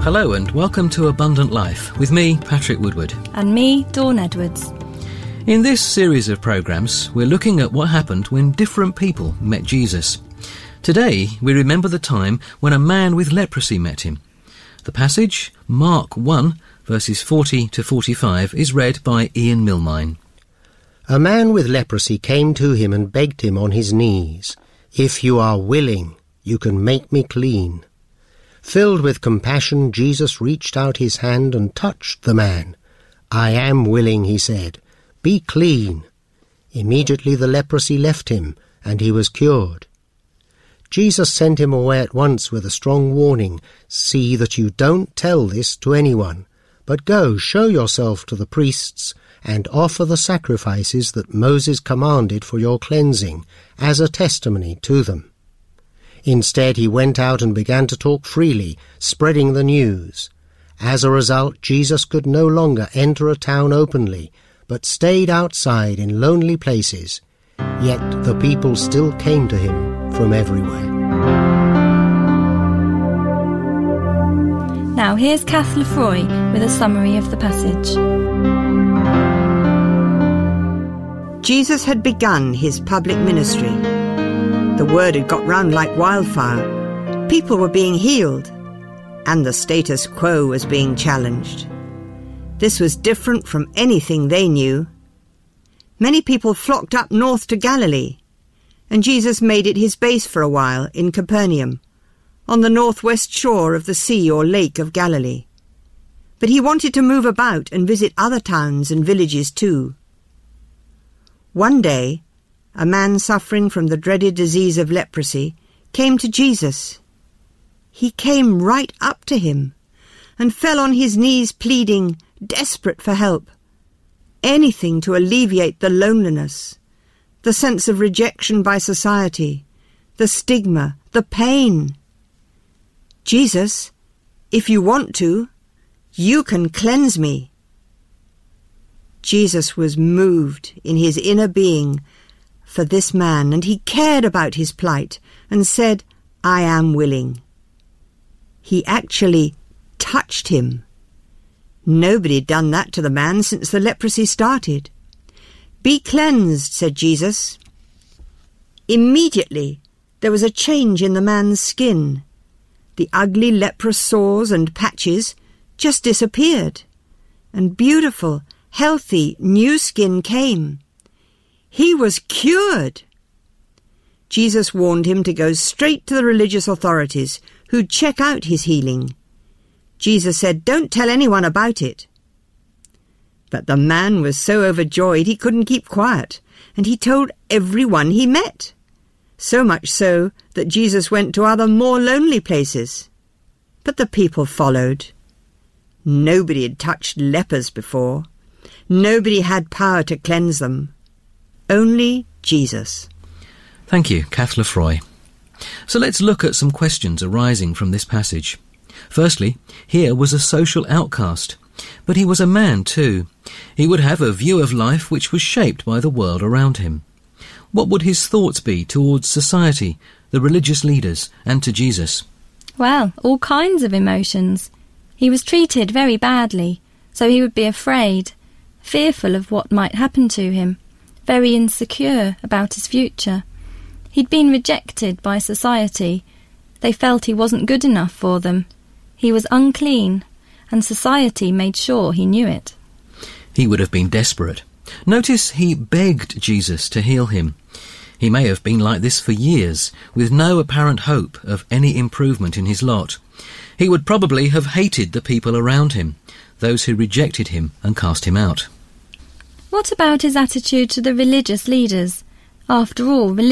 Hello and welcome to Abundant Life with me, Patrick Woodward. And me, Dawn Edwards. In this series of programmes, we're looking at what happened when different people met Jesus. Today, we remember the time when a man with leprosy met him. The passage, Mark 1, verses 40 to 45, is read by Ian Milmine. A man with leprosy came to him and begged him on his knees, "If you are willing, you can make me clean." Filled with compassion, Jesus reached out his hand and touched the man. "I am willing," he said. "Be clean." Immediately the leprosy left him, and he was cured. Jesus sent him away at once with a strong warning, "See that you don't tell this to anyone, but go, show yourself to the priests, and offer the sacrifices that Moses commanded for your cleansing, as a testimony to them." Instead, he went out and began to talk freely, spreading the news. As a result, Jesus could no longer enter a town openly, but stayed outside in lonely places. Yet the people still came to him from everywhere. Now here's Kath Lefroy with a summary of the passage. Jesus had begun his public ministry. The word had got round like wildfire. People were being healed, and the status quo was being challenged. This was different from anything they knew. Many people flocked up north to Galilee, and Jesus made it his base for a while in Capernaum, on the northwest shore of the sea or lake of Galilee. But he wanted to move about and visit other towns and villages too. One day, a man suffering from the dreaded disease of leprosy came to Jesus. He came right up to him and fell on his knees pleading, desperate for help. Anything to alleviate the loneliness, the sense of rejection by society, the stigma, the pain. "Jesus, if you want to, you can cleanse me." Jesus was moved in his inner being for this man, and he cared about his plight and said, "I am willing." He actually touched him. Nobody had done that to the man since the leprosy started. "Be cleansed," said Jesus. Immediately there was a change in the man's skin. The ugly leprous sores and patches just disappeared, and beautiful, healthy, new skin came. He was cured. Jesus warned him to go straight to the religious authorities, who'd check out his healing. Jesus said, "Don't tell anyone about it." But the man was so overjoyed he couldn't keep quiet, and he told everyone he met. So much so that Jesus went to other more lonely places. But the people followed. Nobody had touched lepers before. Nobody had power to cleanse them. Only Jesus. Thank you, Kath Lefroy. So let's look at some questions arising from this passage. Firstly, here was a social outcast, but he was a man too. He would have a view of life which was shaped by the world around him. What would his thoughts be towards society, the religious leaders, and to Jesus? Well, all kinds of emotions. He was treated very badly, so he would be afraid, fearful of what might happen to him, very insecure about his future. He'd been rejected by society. They felt he wasn't good enough for them. He was unclean, and society made sure he knew it. He would have been desperate. Notice he begged Jesus to heal him. He may have been like this for years, with no apparent hope of any improvement in his lot. He would probably have hated the people around him, those who rejected him and cast him out. What about his attitude to the religious leaders? After all,